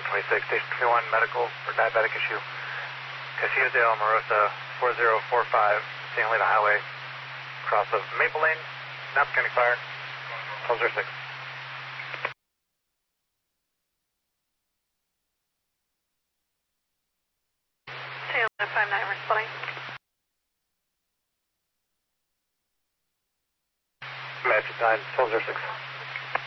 26, Station 21, medical for diabetic issue. Casino de Omarosa, 4045, San Juanita Highway, cross of Maple Lane, Napa County Fire, 1206. Tail 59 responding. Magic 9, 1206.